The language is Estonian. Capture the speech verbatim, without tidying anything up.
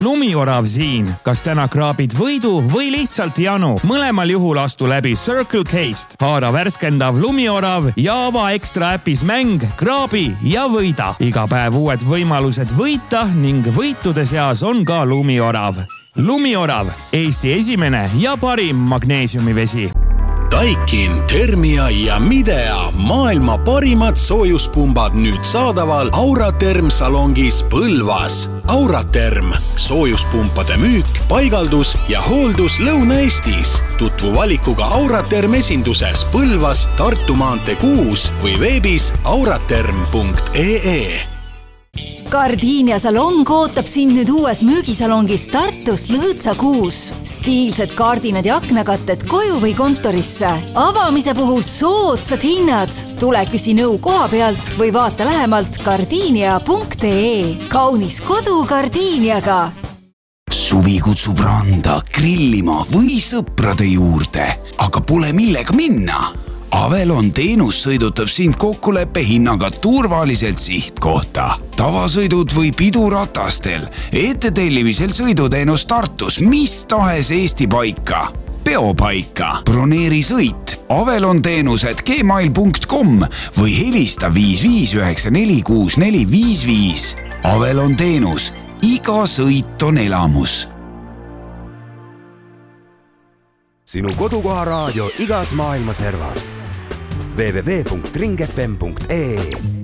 Lumiorav siin. Kas täna kraabid võidu või lihtsalt janu? Mõlemal juhul astu läbi Circle K'st. Haara värskendav Lumiorav ja ava ekstra äpis mäng, kraabi ja võida. Iga päev uued võimalused võita ning võitude seas on ka Lumiorav. Lumiorav, Eesti esimene ja parim magneesiumivesi. Daikin, Thermia ja Midea, maailma parimad soojuspumbad nüüd saadaval Auraterm salongis Põlvas. Auraterm, soojuspumpade müük, paigaldus ja hooldus Lõuna-Eestis. Tutvu valikuga Auraterm esinduses Põlvas, Tartu maantee kuus või veebis auraterm punkt ee. Gardinia salong ootab sind nüüd uues müügisalongis Tartus Lõõtsa kuus. Stiilsed kaardinad ja aknakatted koju või kontorisse. Avamise puhul soodsad hinnad. Tule küsi nõu koha pealt või vaata lähemalt gardinia punkt ee. Kaunis kodu Gardiniaga. Suvi kutsub randa, grillima või sõprade juurde, aga pole millega minna. Avelon teenus sõidutab sind kokkuleppe hinnaga turvaliselt sihtkohta. Tavasõidud või piduratastel, ettetellimisel sõiduteenus Tartus, mis tahes Eesti paika. Peopaika, broneeri sõit, Avelon teenused gmail punkt com või helista viis viis üheksa neli kuus neli viis viis. Avelon teenus, iga sõit on elamus. Sinu kodukoha raadio igas maailma servas. w w w punkt ring f m punkt ee